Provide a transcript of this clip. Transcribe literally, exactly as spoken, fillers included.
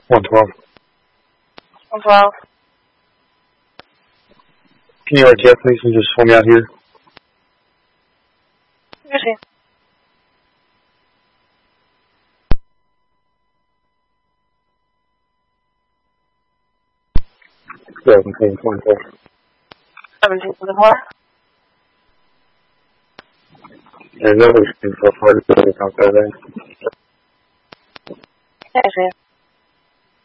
one twelve. one twelve. Can you R T F please and just pull me out here? You see. seventeen twenty-four. seventeen twenty-four. And that was so far to the outside there. Yeah, I see.